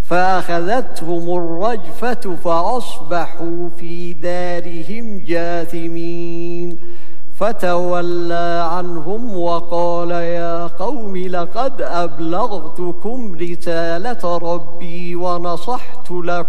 فأخذتهم الرجفة فأصبحوا في دارهم جاثمين فتولى عنهم وقال يا قوم لقد أبلغتكم رسالة ربي ونصحت لكم